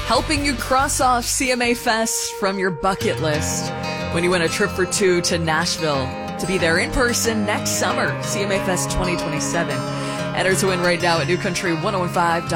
helping you cross off CMA Fest from your bucket list when you win a trip for two to Nashville to be there in person next summer, CMA Fest 2027. Enter to win right now at newcountry1015.com.